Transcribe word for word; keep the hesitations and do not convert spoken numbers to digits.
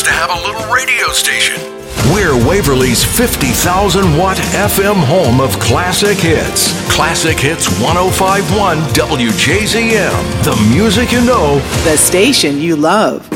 to have a little radio station. We're Waverly's fifty thousand watt F M home of classic hits. Classic Hits one oh five point one W J Z M. The music you know. The station you love.